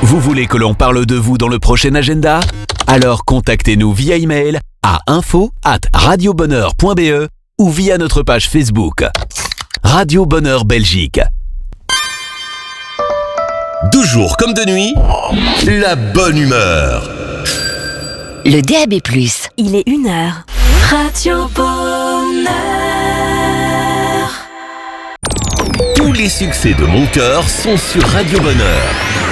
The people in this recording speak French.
Vous voulez que l'on parle de vous dans le prochain agenda? Alors contactez-nous via email à info@radiobonheur.be ou via notre page Facebook. Radio Bonheur Belgique. 12 jours comme de nuit, la bonne humeur. Le DAB+. Il est 1h. Radio Bonheur. Tous les succès de mon cœur sont sur Radio Bonheur.